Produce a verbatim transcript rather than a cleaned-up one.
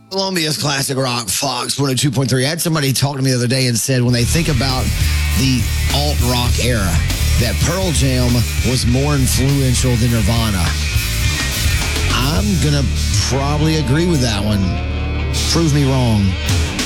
Columbia's Classic Rock, Fox one oh two point three. I had somebody talk to me the other day and said when they think about the alt-rock era, that Pearl Jam was more influential than Nirvana. I'm going to probably agree with that one. Prove me wrong.